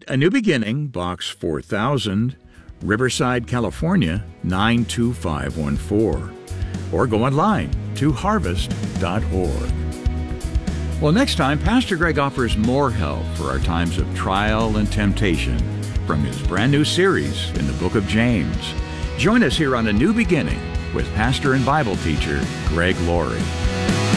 A New Beginning, Box 4000, Riverside, California, 92514. Or go online to harvest.org. Well, next time, Pastor Greg offers more help for our times of trial and temptation from his brand new series in the book of James. Join us here on A New Beginning with pastor and Bible teacher Greg Laurie.